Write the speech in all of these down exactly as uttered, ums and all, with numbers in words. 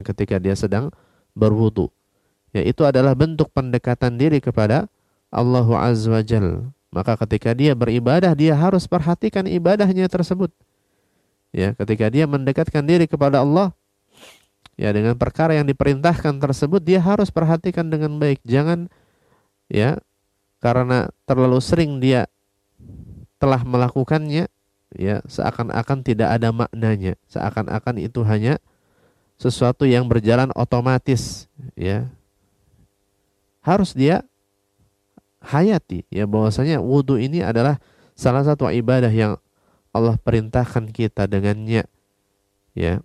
ketika dia sedang berwudu. Ya, itu adalah bentuk pendekatan diri kepada Allah Azza wa Jalla. Maka ketika dia beribadah, dia harus perhatikan ibadahnya tersebut. Ya, ketika dia mendekatkan diri kepada Allah, ya dengan perkara yang diperintahkan tersebut, dia harus perhatikan dengan baik. Jangan ya karena terlalu sering dia telah melakukannya, ya seakan-akan tidak ada maknanya, seakan-akan itu hanya sesuatu yang berjalan otomatis, ya harus dia hayati, ya bahwasanya wudu ini adalah salah satu ibadah yang Allah perintahkan kita dengannya, ya.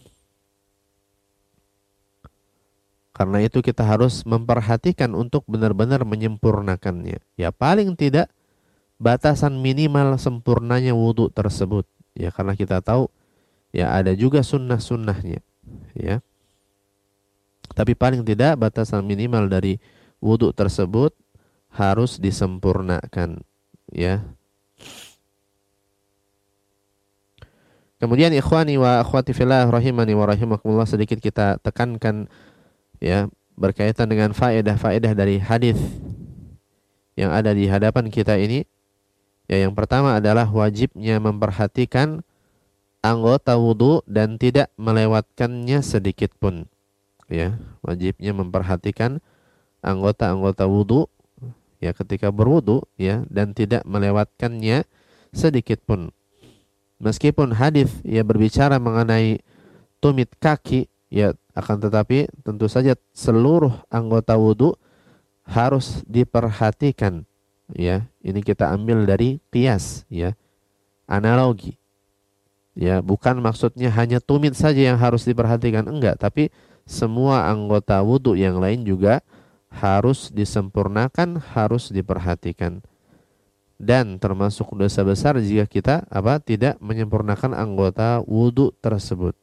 Karena itu kita harus memperhatikan untuk benar-benar menyempurnakannya. Ya paling tidak batasan minimal sempurnanya wudu tersebut. Ya karena kita tahu ya ada juga sunnah-sunnahnya. Ya. Tapi paling tidak batasan minimal dari wudu tersebut harus disempurnakan. Ya. Kemudian ikhwani wa akhwati fillah rahimani wa rahimakumullah, sedikit kita tekankan ya berkaitan dengan faedah-faedah dari hadis yang ada di hadapan kita ini. Ya yang pertama adalah wajibnya memperhatikan anggota wudu dan tidak melewatkannya sedikit pun. Ya, wajibnya memperhatikan anggota-anggota wudu ya ketika berwudu ya dan tidak melewatkannya sedikit pun. Meskipun hadis ya berbicara mengenai tumit kaki, ya akan tetapi tentu saja seluruh anggota wudu harus diperhatikan. Ya, ini kita ambil dari qiyas, ya, analogi. Ya, bukan maksudnya hanya tumit saja yang harus diperhatikan, enggak, tapi semua anggota wudu yang lain juga harus disempurnakan, harus diperhatikan. Dan termasuk dosa besar jika kita apa tidak menyempurnakan anggota wudu tersebut.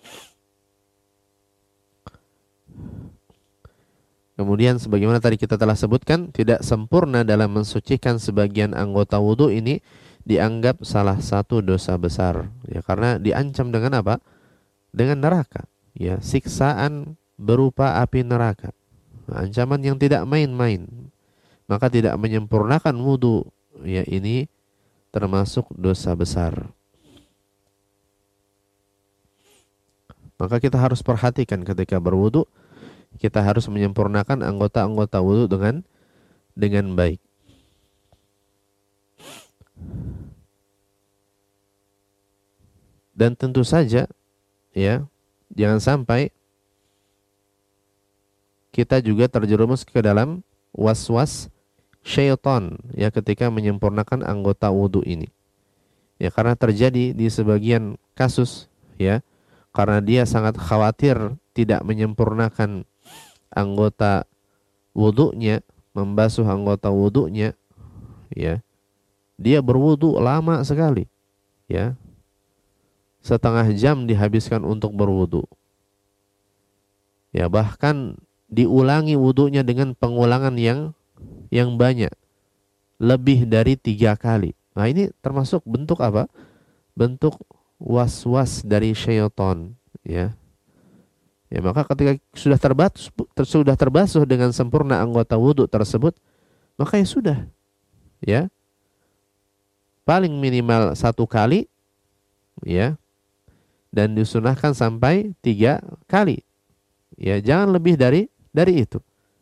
Kemudian sebagaimana tadi kita telah sebutkan, tidak sempurna dalam mensucikan sebagian anggota wudu ini dianggap salah satu dosa besar. Ya karena diancam dengan apa? Dengan neraka. Ya, siksaan berupa api neraka. Ancaman yang tidak main-main. Maka tidak menyempurnakan wudu, ya ini termasuk dosa besar. Maka kita harus perhatikan ketika berwudu, kita harus menyempurnakan anggota-anggota wudu dengan dengan baik. Dan tentu saja ya, jangan sampai kita juga terjerumus ke dalam was-was syaitan ya ketika menyempurnakan anggota wudu ini. Ya karena terjadi di sebagian kasus ya, karena dia sangat khawatir tidak menyempurnakan anggota wudunya, membasuh anggota wudunya, ya dia berwudu lama sekali, ya setengah jam dihabiskan untuk berwudu, ya bahkan diulangi wudunya dengan pengulangan yang yang banyak, lebih dari tiga kali. Nah ini termasuk bentuk apa? Bentuk was-was dari syaitan, ya. Ya maka ketika sudah terbasuh, sudah terbasuh dengan sempurna anggota wudu tersebut, maka ya sudah, ya paling minimal satu kali, ya, dan disunahkan sampai tiga kali, ya jangan lebih dari dari itu.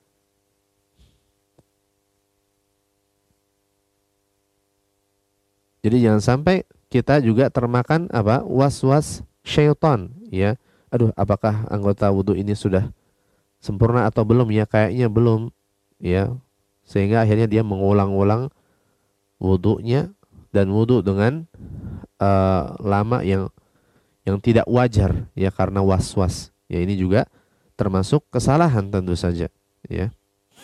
Jadi jangan sampai kita juga termakan apa was-was syaitan, ya. Aduh, apakah anggota wudu ini sudah sempurna atau belum ya? Kayaknya belum, ya. Sehingga akhirnya dia mengulang-ulang wudunya dan wudu dengan uh, lama yang yang tidak wajar, ya karena was-was. Ya ini juga termasuk kesalahan tentu saja, ya.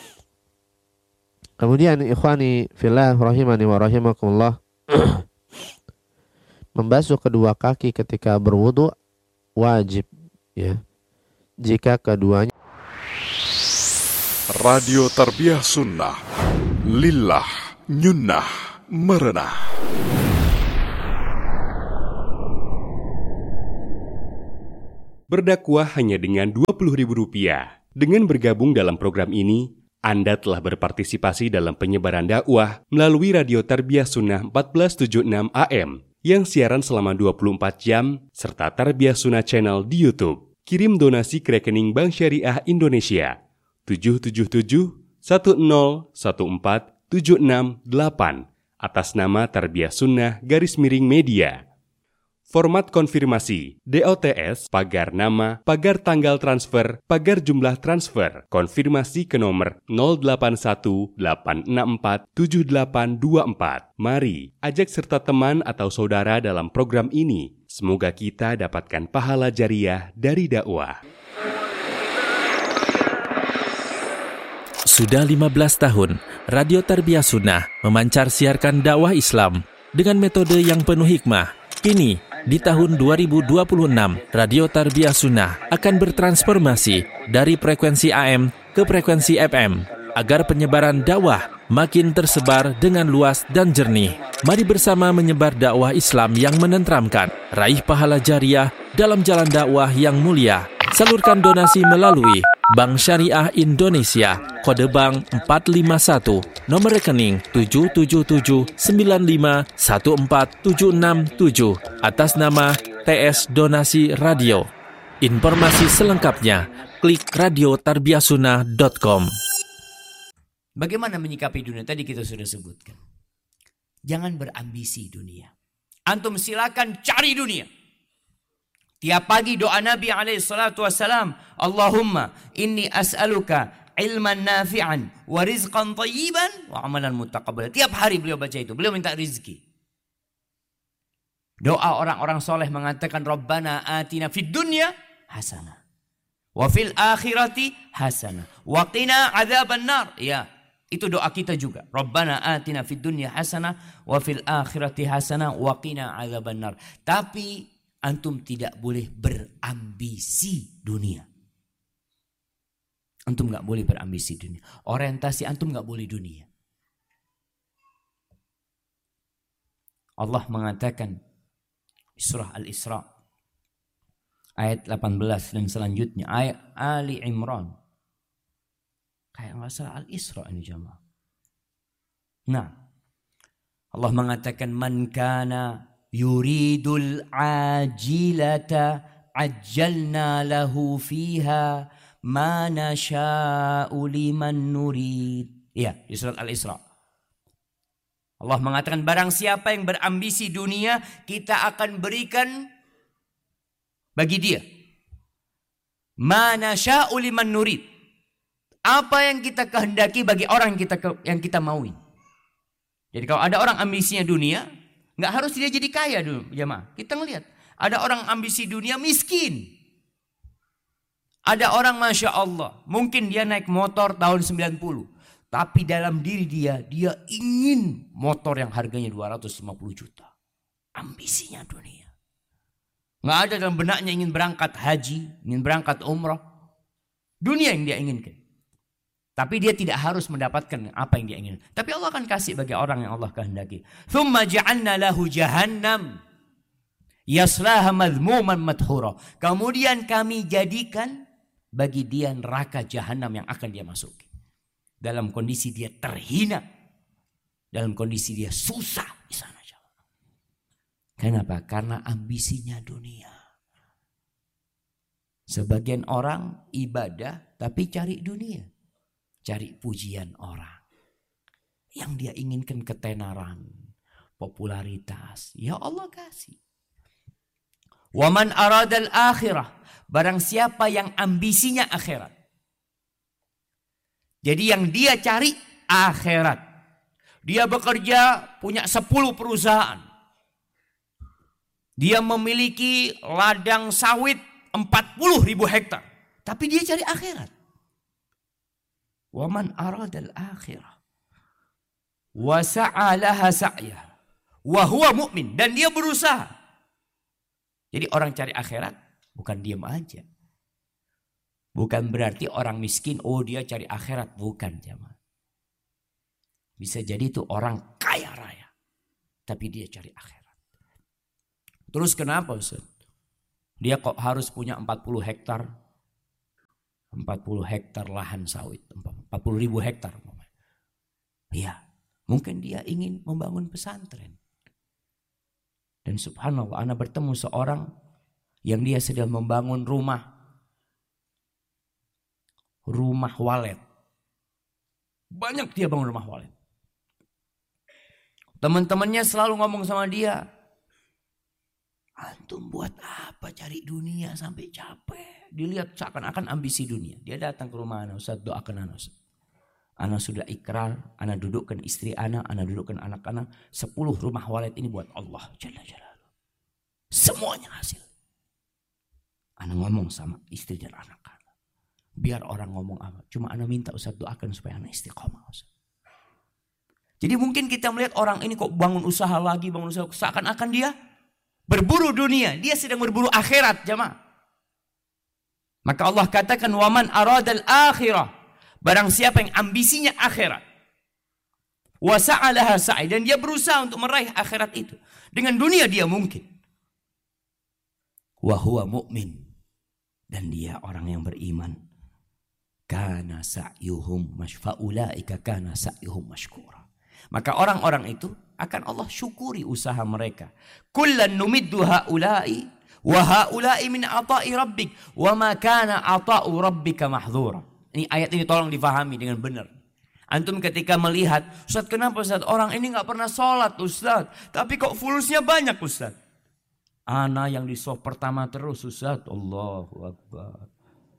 Kemudian ikhwani fillah rahimani wa rahimakumullah, membasuh kedua kaki ketika berwudu wajib, ya jika keduanya. Radio Tarbiyah Sunnah Lillah Nyunnah Merenah. berdakwah hanya dengan dua puluh ribu rupiah. Dengan bergabung dalam program ini, Anda telah berpartisipasi dalam penyebaran dakwah melalui Radio Tarbiyah Sunnah empat belas tujuh puluh enam A M yang siaran selama dua puluh empat jam serta Tarbiyah Sunnah Channel di YouTube. Kirim donasi ke rekening Bank Syariah Indonesia tujuh tujuh tujuh satu nol satu empat tujuh enam delapan atas nama Tarbiyah Sunnah garis miring media. Format konfirmasi, D O T S, pagar nama, pagar tanggal transfer, pagar jumlah transfer, konfirmasi ke nomor nol delapan satu delapan enam empat tujuh delapan dua empat. Mari, ajak serta teman atau saudara dalam program ini. Semoga kita dapatkan pahala jariah dari dakwah. Sudah lima belas tahun, Radio Tarbiyah Sunnah memancar siarkan dakwah Islam dengan metode yang penuh hikmah. Kini, di tahun dua ribu dua puluh enam, Radio Tarbiyah Sunnah akan bertransformasi dari frekuensi A M ke frekuensi F M agar penyebaran dakwah makin tersebar dengan luas dan jernih. Mari bersama menyebar dakwah Islam yang menenteramkan, raih pahala jariah dalam jalan dakwah yang mulia. Salurkan donasi melalui Bank Syariah Indonesia, kode bank empat lima satu, nomor rekening tujuh tujuh tujuh sembilan lima satu empat tujuh enam tujuh, atas nama T S Donasi Radio. Informasi selengkapnya, klik radio tarbiyah sunnah dot com. Bagaimana menyikapi dunia? Tadi kita sudah sebutkan. Jangan berambisi dunia. Antum silakan cari dunia. Tiap pagi doa Nabi alaihi salatu wassalam, Allahumma inni as'aluka ilman nafi'an wa rizqan tayyiban wa amalan mutaqabbalan. Tiap hari beliau baca itu, beliau minta rizki. Doa orang-orang soleh mengatakan Rabbana atina fid dunya hasanah wa fil akhirati hasanah wa qina adzaban nar. Ya, itu doa kita juga. Rabbana atina fid dunya hasanah wa fil akhirati hasanah wa qina adzaban nar. Tapi antum tidak boleh berambisi dunia. Antum gak boleh berambisi dunia. Orientasi antum gak boleh dunia. Allah mengatakan di surah Al-Isra ayat delapan belas dan selanjutnya, ayat Ali Imran. Kayak gak salah Al-Isra ini jamaah. Nah, Allah mengatakan man kana yuridul ajilata ajjalna lahu fiha ma nasha'u liman nurid. Ya, di surat Al-Isra. Allah mengatakan barang siapa yang berambisi dunia, kita akan berikan bagi dia ma nasha'u liman nurid. Apa yang kita kehendaki bagi orang yang kita yang kita mauin. Jadi kalau ada orang ambisinya dunia, nggak harus dia jadi kaya dulu, jemaah. Kita ngelihat, ada orang ambisi dunia miskin. Ada orang Masya Allah, mungkin dia naik motor tahun sembilan puluh. Tapi dalam diri dia, dia ingin motor yang harganya dua ratus lima puluh juta. Ambisinya dunia. Nggak ada dalam benaknya ingin berangkat haji, ingin berangkat umrah. Dunia yang dia inginkan. Tapi dia tidak harus mendapatkan apa yang dia inginkan. Tapi Allah akan kasih bagi orang yang Allah kehendaki. Thumma ja'alna lahu jahannam yaslaha madhmuman madhura. Kemudian kami jadikan bagi dia neraka jahanam yang akan dia masuki. Dalam kondisi dia terhina. Dalam kondisi dia susah di sana. Kenapa? Karena ambisinya dunia. Sebagian orang ibadah tapi cari dunia. Cari pujian orang. Yang dia inginkan ketenaran, popularitas. Ya Allah kasih. Waman aradal akhirah. Barang siapa yang ambisinya akhirat. Jadi yang dia cari akhirat. Dia bekerja punya sepuluh perusahaan. Dia memiliki ladang sawit empat puluh ribu hektar. Tapi dia cari akhirat. Waman aradal akhirah wa sa'a laha sa'yah wa huwa mu'min, dan dia berusaha. Jadi orang cari akhirat bukan diam aja. Bukan berarti orang miskin oh dia cari akhirat, bukan jemaah. Bisa jadi itu orang kaya raya tapi dia cari akhirat. Terus kenapa Ustaz? Dia kok harus punya empat puluh hektar, empat puluh hektar lahan sawit, empat puluh ribu hektar. Iya, mungkin dia ingin membangun pesantren. Dan subhanallah, ana bertemu seorang yang dia sedang membangun rumah, rumah walet. Banyak dia bangun rumah walet. Teman-temannya selalu ngomong sama dia, antum buat apa cari dunia sampai capek? Dilihat seakan-akan ambisi dunia. Dia datang ke rumah ana, Ustaz doakan ana, Ustaz. Ana sudah ikrar, ana dudukkan istri ana, ana dudukkan anak-anak, sepuluh rumah walet ini buat Allah Jalla Jalaluhu. Semuanya hasil. Ana ngomong sama istri dan anak-anak. Biar orang ngomong apa, cuma ana minta Ustaz doakan supaya ana istiqomah, Ustaz. Jadi mungkin kita melihat orang ini kok bangun usaha lagi, bangun usaha, seakan-akan dia berburu dunia, dia sedang berburu akhirat, jemaah. Maka Allah katakan, waman aradal akhirah. Barang siapa yang ambisinya akhirat, wa sa'alaha sa'i, dan dia berusaha untuk meraih akhirat itu. Dengan dunia dia mungkin. Wa huwa mu'min, dan dia orang yang beriman. Kana sa'yuhum mashfa'ulaika kana sa'yuhum mashkura. Maka orang-orang itu akan Allah syukuri usaha mereka. Kullan numiddu ha'ula'i wa ha'ula'i min ata'i rabbik wa ma kana ata'u rabbika mahdhura. Ini ayat ini tolong difahami dengan benar. Antum ketika melihat, Ustaz kenapa Ustaz? Orang ini gak pernah sholat Ustaz. Tapi kok fulusnya banyak Ustaz. Ana yang di soft pertama terus Ustaz. Allahu Akbar.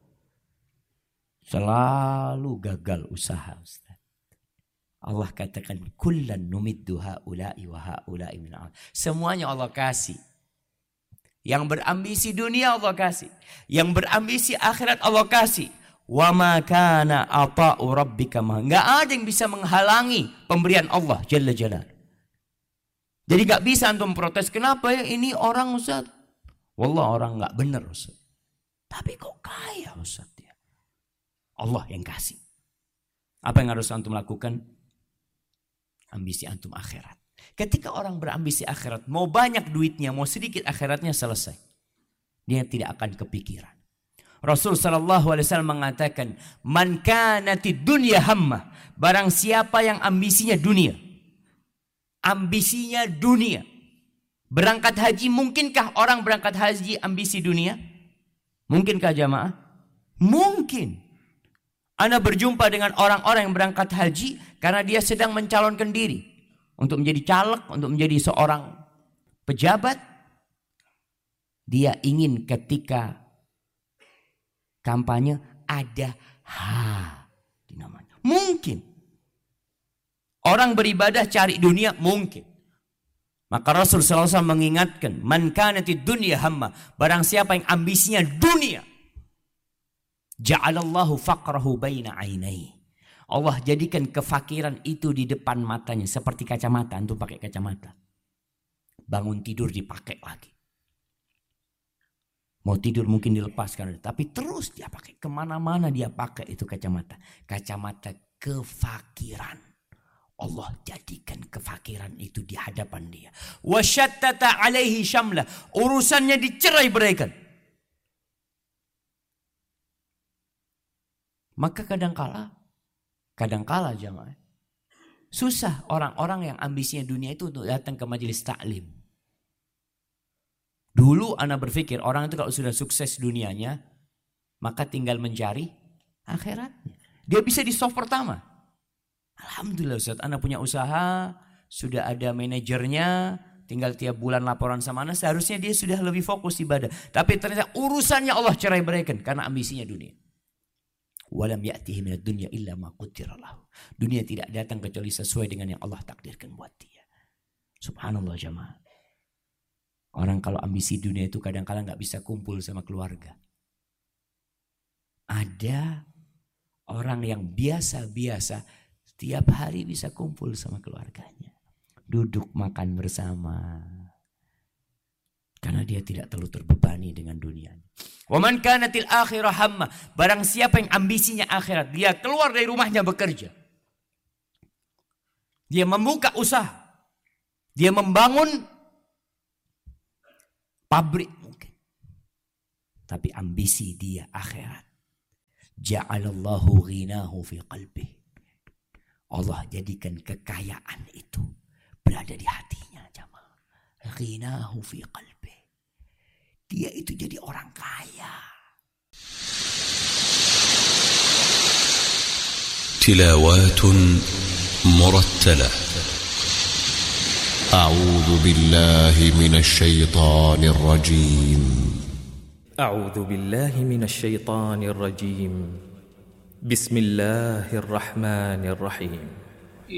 Selalu gagal usaha Ustaz. Allah katakan, kullan numiddu ha'ula'i wa ha'ula'i min al. Semuanya Allah kasih. Yang berambisi dunia Allah kasih. Yang berambisi akhirat Allah kasih. Wa ma kana ata'u rabbika ma. Enggak ada yang bisa menghalangi pemberian Allah Jalla Jalaluhu. Jadi enggak bisa antum protes, kenapa ya ini orang Ustaz? Wallah orang enggak benar Ustaz. Tapi kok kaya Ustaz ya? Allah yang kasih. Apa yang harus antum lakukan? Ambisi antum akhirat. Ketika orang berambisi akhirat, mau banyak duitnya, mau sedikit akhiratnya, selesai. Dia tidak akan kepikiran. Rasul sallallahu alaihi wasallam mengatakan, man kanatid dunya hammah, barang siapa yang ambisinya dunia. Ambisinya dunia. Berangkat haji, mungkinkah orang berangkat haji ambisi dunia? Mungkinkah jamaah? Mungkin. Anda berjumpa dengan orang-orang yang berangkat haji karena dia sedang mencalonkan diri untuk menjadi caleg, untuk menjadi seorang pejabat. Dia ingin ketika kampanye ada ha di namanya. Mungkin. Orang beribadah cari dunia mungkin. Maka Rasul sallallahu alaihi wasallam mengingatkan, man kanatid dunya hamma, barang siapa yang ambisinya dunia, ja'alallahu faqrahu baina ainai. Allah jadikan kefakiran itu di depan matanya seperti kacamata. Antum pakai kacamata. Bangun tidur dipakai lagi. Mau tidur mungkin dilepaskan, tapi terus dia pakai, kemana-mana dia pakai itu kacamata. Kacamata kefakiran. Allah jadikan kefakiran itu di hadapan dia. Wasyattata alaihi syamlah. Urusannya dicerai beraikan. Maka kadangkala, kadangkala jamaah, susah orang-orang yang ambisinya dunia itu untuk datang ke majelis taklim. Dulu ana berpikir orang itu kalau sudah sukses dunianya, maka tinggal mencari akhiratnya. Dia bisa di soft pertama. Alhamdulillah Ustaz, ana punya usaha, sudah ada manajernya, tinggal tiap bulan laporan sama ana, seharusnya dia sudah lebih fokus ibadah. Tapi ternyata urusannya Allah cerai beraikan karena ambisinya dunia. Walam ya'tihi minad dunya illa ma qaddara lahu. Dunia tidak datang kecuali sesuai dengan yang Allah takdirkan buat dia. Subhanallah jamaah. Orang kalau ambisi dunia itu kadang-kadang nggak bisa kumpul sama keluarga. Ada orang yang biasa-biasa setiap hari bisa kumpul sama keluarganya. Duduk makan bersama. Karena dia tidak terlalu terbebani dengan dunia. Wa man kanatil akhirah hamma, barang siapa yang ambisinya akhirat, dia keluar dari rumahnya bekerja. Dia membuka usaha. Dia membangun pabrik mungkin. tapi ambisi dia akhirat. Ja'alallahu ghinahu fi qalbih. Allah jadikan kekayaan itu berada di hatinya, jamaah. Ghinahu fi qalbih. Dia itu jadi orang kaya. تلاوات مرتلة. أعوذ بالله من الشيطان الرجيم. أعوذ بالله من الشيطان الرجيم. بسم الله الرحمن الرحيم.